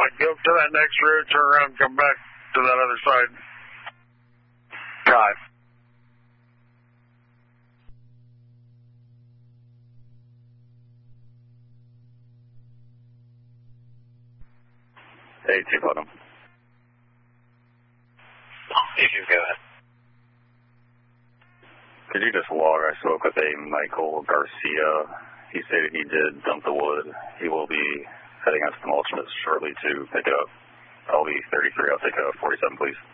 like go to that next road, turn around, and come back to that other side. Drive. Hey, Chief Autumn. If you go ahead. Could you just log? I spoke with a Michael Garcia. He stated he did dump the wood. He will be heading out to the mulch shortly to pick it up. I'll be 33. I'll take a 47, please.